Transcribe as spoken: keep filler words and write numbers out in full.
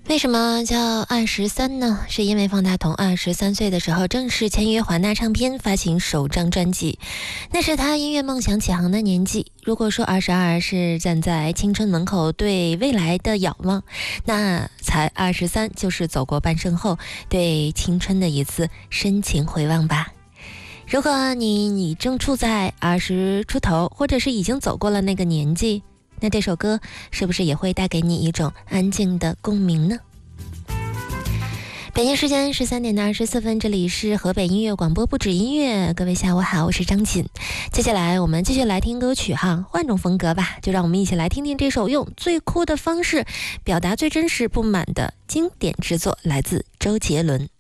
为什么叫二十三呢？是因为方大同二十三岁的时候正式签约华纳唱片，发行首张专辑，那是他音乐梦想起航的年纪。如果说二十二是站在青春门口对未来的仰望，那才二十三就是走过半生后对青春的一次深情回望吧。如果你你正处在二十出头，或者是已经走过了那个年纪，那这首歌是不是也会带给你一种安静的共鸣呢？北京时间十三点的二十四分，这里是河北音乐广播不止音乐，各位下午好，我是张锦。接下来我们继续来听歌曲哈，换种风格吧，就让我们一起来听听这首用最酷的方式表达最真实不满的经典之作，来自周杰伦。